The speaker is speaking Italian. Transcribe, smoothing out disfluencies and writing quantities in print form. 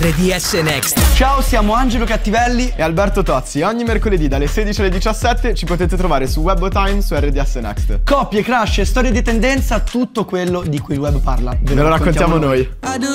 RDS Next. Ciao, siamo Angelo Cattivelli e Alberto Tozzi. Ogni mercoledì dalle 16 alle 17 ci potete trovare su Web o Time su RDS Next. Coppie, crush, storie di tendenza, tutto quello di cui il web parla. Ve lo raccontiamo noi.